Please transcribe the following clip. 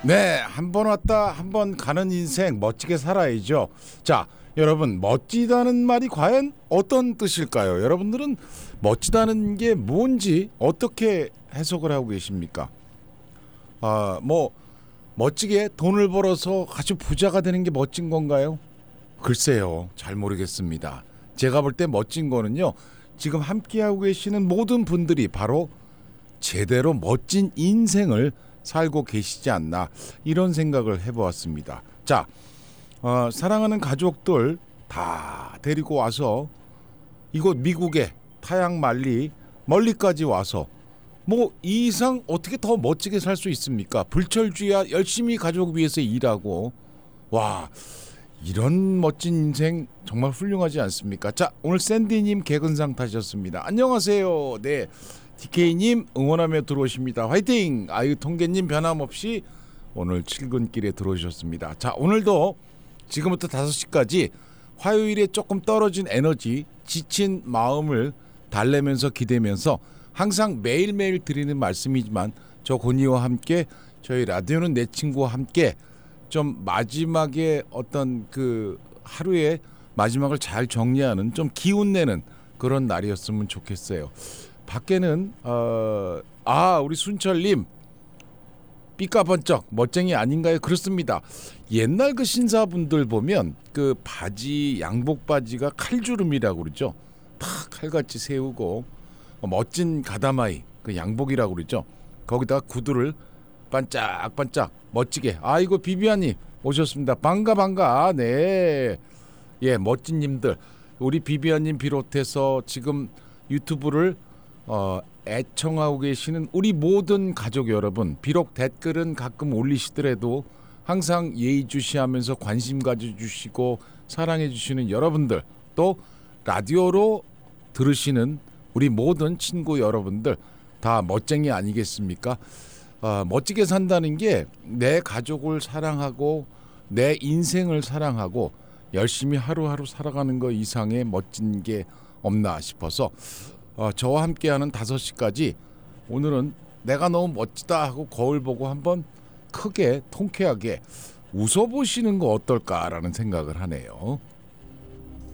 네, 한 번 왔다 한 번 가는 인생 멋지게 살아야죠. 자, 여러분 멋지다는 말이 과연 어떤 뜻일까요? 여러분들은 멋지다는 게 뭔지 어떻게 해석을 하고 계십니까? 뭐 멋지게 돈을 벌어서 아주 부자가 되는 게 멋진 건가요? 글쎄요, 잘 모르겠습니다. 제가 볼 때 멋진 거는요, 지금 함께하고 계시는 모든 분들이 바로 제대로 멋진 인생을 살고 계시지 않나, 이런 생각을 해보았습니다. 자, 사랑하는 가족들 다 데리고 와서 이곳 미국의 타양 멀리까지 와서 뭐 이 이상 어떻게 더 멋지게 살 수 있습니까? 불철주야 열심히 가족 위해서 일하고, 와, 이런 멋진 인생 정말 훌륭하지 않습니까? 자, 오늘 샌디님 개근상 타셨습니다. 안녕하세요. 네, DK님 응원하며 들어오십니다. 화이팅! 아유, 통계님 변함없이 오늘 출근길에 들어오셨습니다. 자, 오늘도 지금부터 5시까지 화요일에 조금 떨어진 에너지, 지친 마음을 달래면서 기대면서 항상 매일매일 드리는 말씀이지만, 저 고니와 함께, 저희 라디오는 내 친구와 함께 좀 마지막에 어떤 그 하루의 마지막을 잘 정리하는, 좀 기운내는 그런 날이었으면 좋겠어요. 밖에는 우리 순철님 삐까번쩍 멋쟁이 아닌가요? 그렇습니다. 옛날 그 신사분들 보면 그 바지, 양복 바지가 칼주름이라고 그러죠. 탁 칼같이 세우고 멋진 가다마이, 그 양복이라고 그러죠. 거기다가 구두를 반짝반짝 멋지게. 아이고, 비비안님 오셨습니다. 반가. 네, 예, 멋진님들, 우리 비비안님 비롯해서 지금 유튜브를 애청하고 계시는 우리 모든 가족 여러분, 비록 댓글은 가끔 올리시더라도 항상 예의주시하면서 관심 가져주시고 사랑해주시는 여러분들, 또 라디오로 들으시는 우리 모든 친구 여러분들 다 멋쟁이 아니겠습니까? 멋지게 산다는 게 내 가족을 사랑하고 내 인생을 사랑하고 열심히 하루하루 살아가는 것 이상의 멋진 게 없나 싶어서 저와 함께하는 5시까지 오늘은 내가 너무 멋지다 하고 거울 보고 한번 크게 통쾌하게 웃어보시는 거 어떨까라는 생각을 하네요.